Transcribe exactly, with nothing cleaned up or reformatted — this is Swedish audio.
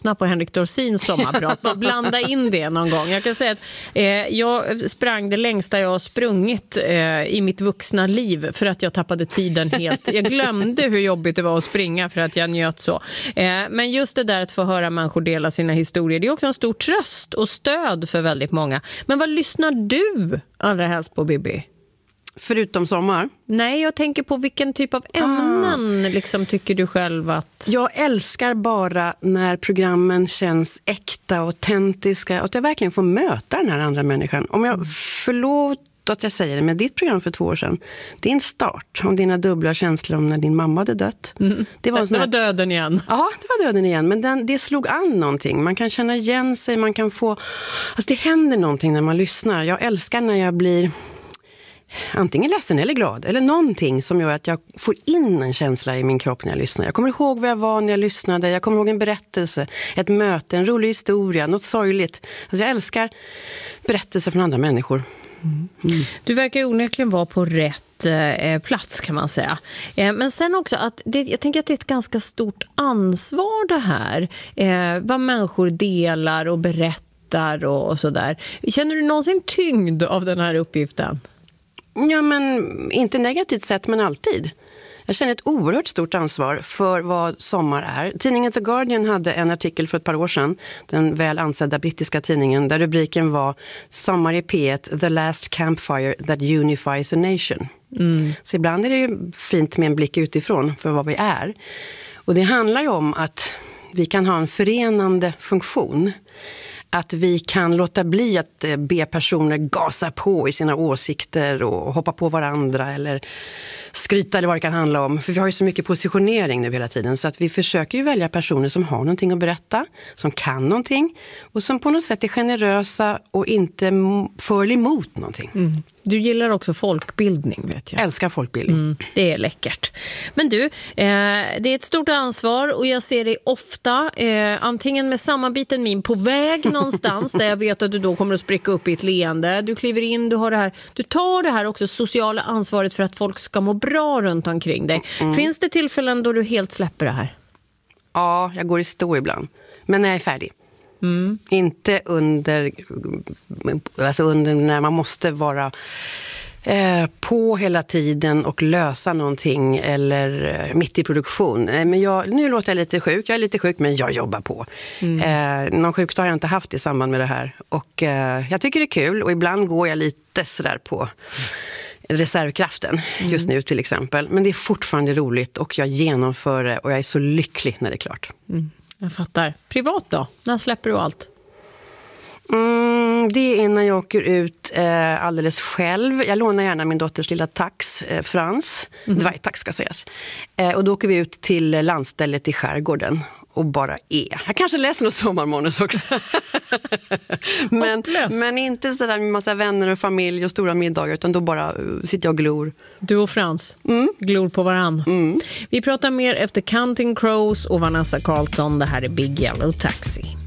lyssna på Henrik Dorsins sommarprat. Bara blanda in det någon gång. Jag kan säga att eh, jag sprang det längsta jag har sprungit eh, i mitt vuxna liv för att jag tappade tiden helt. Jag glömde hur jobbigt det var att springa för att jag njöt så. Eh, men just det där att få höra människor dela sina historier, det är också en stor tröst och stöd för väldigt många. Men vad lyssnar du allra helst på, Bibi? Förutom sommar? Nej, jag tänker på vilken typ av ämnen ah. liksom, tycker du själv att... Jag älskar bara när programmen känns äkta och autentiska och att jag verkligen får möta den här andra människan. Om jag förlåt att jag säger det, med ditt program för två år sedan, din start om dina dubbla känslor om när din mamma hade dött. Mm. Det var, det var döden igen. Ja, det var döden igen. Men den, det slog an någonting. Man kan känna igen sig, man kan få... Alltså det händer någonting när man lyssnar. Jag älskar när jag blir... antingen ledsen eller glad, eller någonting som gör att jag får in en känsla i min kropp när jag lyssnar. Jag kommer ihåg vad jag var när jag lyssnade, jag kommer ihåg en berättelse, ett möte, en rolig historia, något sorgligt. Alltså jag älskar berättelser från andra människor. Mm. Mm. Du verkar onekligen vara på rätt eh, plats, kan man säga. Eh, men sen också, att det, jag tänker att det är ett ganska stort ansvar det här. Eh, vad människor delar och berättar och, och sådär. Känner du någonsin tyngd av den här uppgiften? Ja, men inte negativt sett, men alltid. Jag känner ett oerhört stort ansvar för vad sommar är. Tidningen The Guardian hade en artikel för ett par år sedan, den väl ansedda brittiska tidningen, där rubriken var Sommar i P ett, the last campfire that unifies a nation. Mm. Så ibland är det ju fint med en blick utifrån för vad vi är. Och det handlar ju om att vi kan ha en förenande funktion. Att vi kan låta bli att be personer gasa på i sina åsikter och hoppa på varandra eller skryta eller vad det kan handla om. För vi har ju så mycket positionering nu hela tiden, så att vi försöker ju välja personer som har någonting att berätta, som kan någonting och som på något sätt är generösa och inte för emot någonting. Mm. Du gillar också folkbildning, vet jag. Jag älskar folkbildning. Mm, det är läckert. Men du, eh, det är ett stort ansvar och jag ser dig ofta eh, antingen med sammanbiten min på väg någonstans där jag vet att du då kommer att spricka upp i ett leende. Du kliver in, du har det här. Du tar det här också sociala ansvaret för att folk ska må bra runt omkring dig. Mm. Finns det tillfällen då du helt släpper det här? Ja, jag går i stå ibland. Men när jag är färdig. Mm. Inte under, alltså under när man måste vara eh, på hela tiden och lösa någonting eller eh, mitt i produktion. Eh, men jag, nu låter jag lite sjuk, jag är lite sjuk men jag jobbar på. Mm. Eh, någon sjukdag har jag inte haft i samband med det här. Och eh, jag tycker det är kul och ibland går jag lite sådär på reservkraften just nu till exempel. Men det är fortfarande roligt och jag genomför det och jag är så lycklig när det är klart. Mm. Jag fattar. Privat då? När släpper du allt? Mm, det är innan jag åker ut eh, alldeles själv. Jag lånar gärna min dotters lilla tax, eh, Frans. Mm. Dvärgtax ska sägas. Eh, och då åker vi ut till landstället i skärgården och bara är. Jag kanske läser något sommarmånus också. men, men inte sådär med massa vänner och familj och stora middagar, utan då bara sitter jag och glor. Du och Frans mm. glor på varann. Mm. Vi pratar mer efter Counting Crows och Vanessa Carlton. Det här är Big Yellow Taxi.